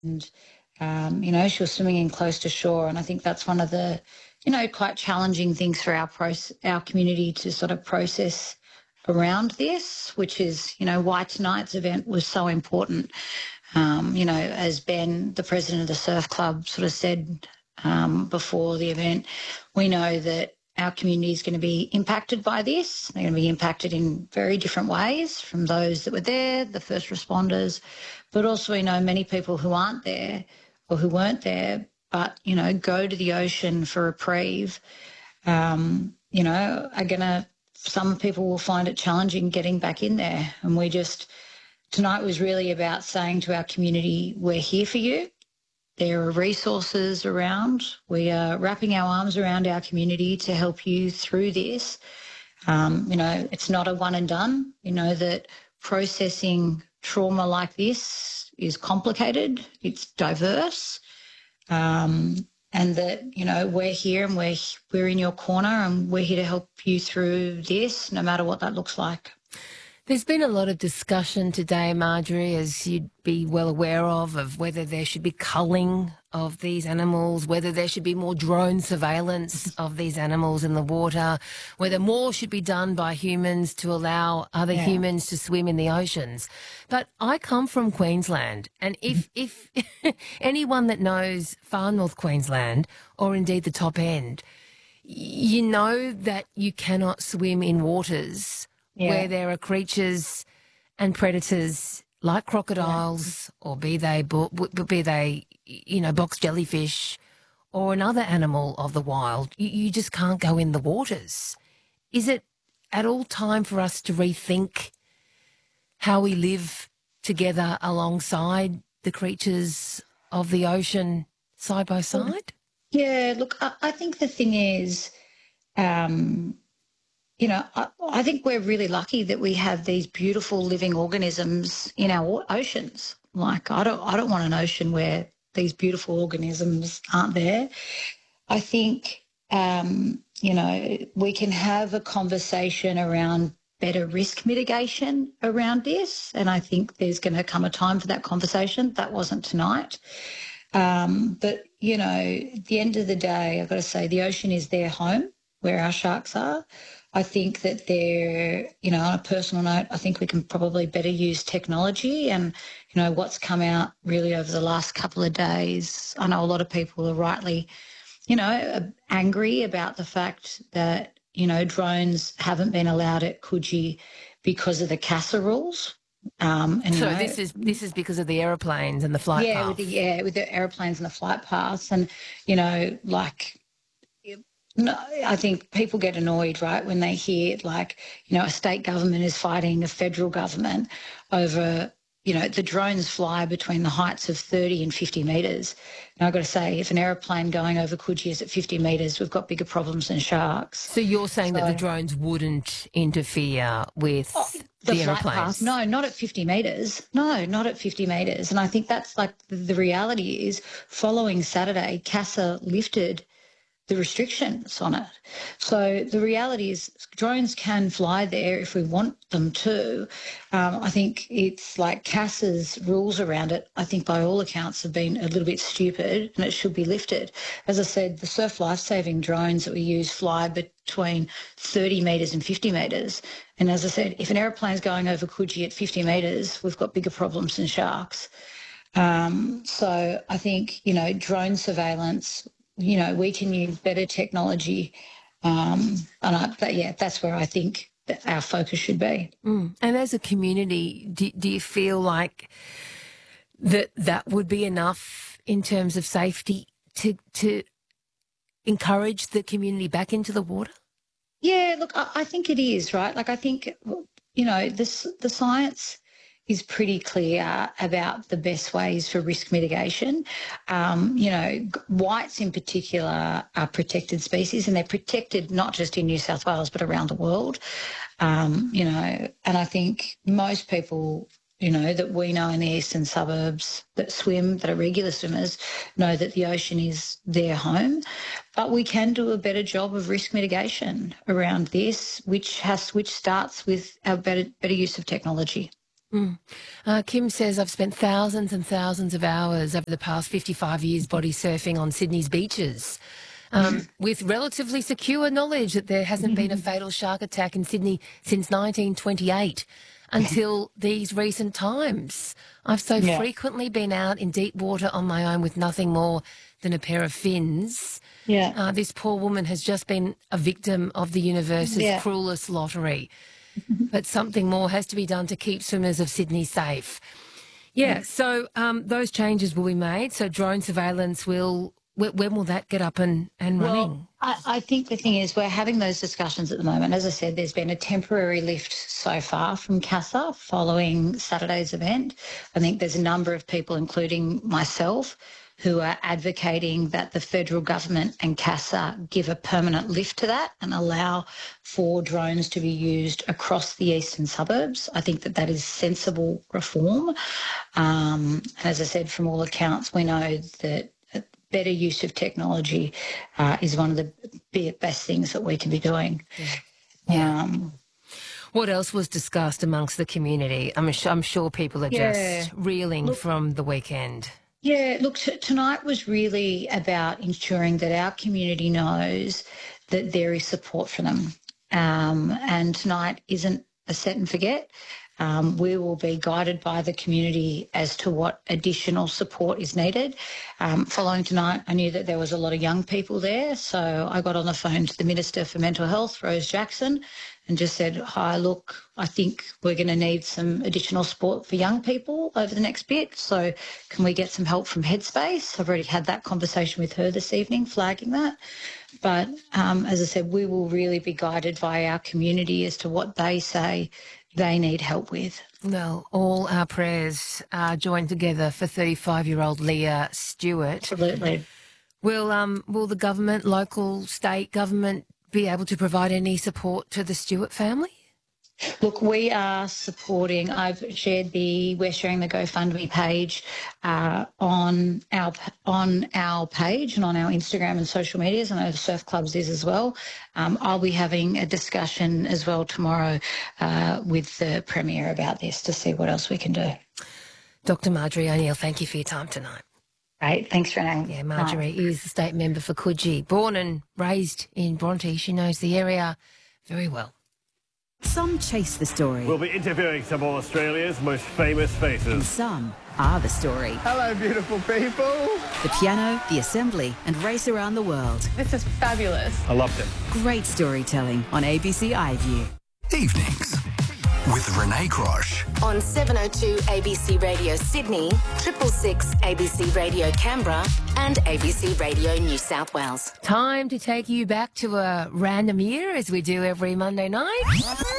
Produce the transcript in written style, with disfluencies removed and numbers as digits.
and, she was swimming in close to shore. And I think that's one of the, quite challenging things for our community to sort of process around this, which is, why tonight's event was so important. As Ben, the president of the Surf Club, sort of said before the event, we know that our community is going to be impacted by this. They're going to be impacted in very different ways from those that were there, the first responders, but also we know many people who aren't there or who weren't there, but, go to the ocean for reprieve, are going to, some people will find it challenging getting back in there. And tonight was really about saying to our community, we're here for you. There are resources around. We are wrapping our arms around our community to help you through this. It's not a one and done. That processing trauma like this is complicated, it's diverse, and that, we're here and we're in your corner and we're here to help you through this, no matter what that looks like. There's been a lot of discussion today, Marjorie, as you'd be well aware of whether there should be culling of these animals, whether there should be more drone surveillance of these animals in the water, whether more should be done by humans to allow other humans to swim in the oceans. But I come from Queensland, and if anyone that knows far north Queensland, or indeed the top end, you know that you cannot swim in waters where there are creatures and predators like crocodiles, or be they box jellyfish or another animal of the wild. You just can't go in the waters. Is it at all time for us to rethink how we live together alongside the creatures of the ocean side by side? Yeah, look, I think the thing is, I think we're really lucky that we have these beautiful living organisms in our oceans. Like, I don't want an ocean where these beautiful organisms aren't there. I think, we can have a conversation around better risk mitigation around this, and I think there's going to come a time for that conversation. That wasn't tonight. But, at the end of the day, I've got to say the ocean is their home, where our sharks are. I think that they're, on a personal note, I think we can probably better use technology and, what's come out really over the last couple of days. I know a lot of people are rightly, angry about the fact that, drones haven't been allowed at Coogee because of the CASA rules. This is because of the aeroplanes and the flight path. With the aeroplanes and the flight paths, and no, I think people get annoyed, right, when they hear a state government is fighting a federal government over, the drones fly between the heights of 30 and 50 metres. And I've got to say, if an aeroplane going over Coogee is at 50 metres, we've got bigger problems than sharks. So you're saying that the drones wouldn't interfere with the aeroplanes? No, not at 50 metres. No, not at 50 metres. And I think that's the reality is following Saturday, CASA lifted the restrictions on it. So the reality is drones can fly there if we want them to. I think it's like CASA's rules around it, I think by all accounts have been a little bit stupid, and it should be lifted. As I said, the surf life-saving drones that we use fly between 30 metres and 50 metres. And as I said, if an aeroplane's going over Coogee at 50 metres, we've got bigger problems than sharks. So I think, drone surveillance, we can use better technology. That's where I think that our focus should be. And as a community, do you feel like that would be enough in terms of safety to encourage the community back into the water? Yeah, look, I think it is, right? I think, the science is pretty clear about the best ways for risk mitigation. Whites in particular are protected species, and they're protected not just in New South Wales but around the world. And I think most people, that we know in the eastern suburbs that swim, that are regular swimmers, know that the ocean is their home. But we can do a better job of risk mitigation around this, which starts with our better use of technology. Kim says, I've spent thousands and thousands of hours over the past 55 years body surfing on Sydney's beaches with relatively secure knowledge that there hasn't been a fatal shark attack in Sydney since 1928 until these recent times. I've so frequently been out in deep water on my own with nothing more than a pair of fins. This poor woman has just been a victim of the universe's cruelest lottery. But something more has to be done to keep swimmers of Sydney safe. So those changes will be made. So drone surveillance will, when will that get up and running? Well, I think the thing is we're having those discussions at the moment. As I said, there's been a temporary lift so far from CASA following Saturday's event. I think there's a number of people, including myself, who are advocating that the federal government and CASA give a permanent lift to that and allow for drones to be used across the eastern suburbs. I think that that is sensible reform. As I said, from all accounts, we know that better use of technology is one of the best things that we can be doing. What else was discussed amongst the community? I'm sure people are just reeling from the weekend. Look, tonight was really about ensuring that our community knows that there is support for them. And tonight isn't a set and forget. We will be guided by the community as to what additional support is needed. Following tonight, I knew that there was a lot of young people there, so I got on the phone to the Minister for Mental Health, Rose Jackson, and just said, hi, look, I think we're going to need some additional support for young people over the next bit, so can we get some help from Headspace? I've already had that conversation with her this evening, flagging that. But as I said, we will really be guided by our community as to what they say they need help with. Well, all our prayers are joined together for 35-year-old Leah Stewart. Absolutely. Will the government, local, state government, be able to provide any support to the Stewart family? Look, we are supporting. We're sharing the GoFundMe page on our page and on our Instagram and social medias. I know the Surf Clubs is as well. I'll be having a discussion as well tomorrow with the Premier about this to see what else we can do. Dr. Marjorie O'Neill, thank you for your time tonight. Great, thanks Renee. Yeah, Marjorie is the state member for Coogee. Born and raised in Bronte, she knows the area very well. Some chase the story. We'll be interviewing some of Australia's most famous faces. And some are the story. Hello, beautiful people. The piano, the assembly, and race around the world. This is fabulous. I loved it. Great storytelling on ABC iView. Evenings with Renee Crosh. On 702 ABC Radio Sydney, 666 ABC Radio Canberra, and ABC Radio New South Wales. Time to take you back to a random year, as we do every Monday night.